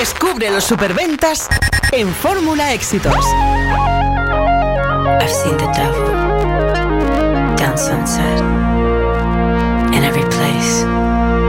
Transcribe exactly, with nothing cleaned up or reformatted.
Descubre los superventas en Fórmula Éxitos. I've seen the devil down sunset in every place.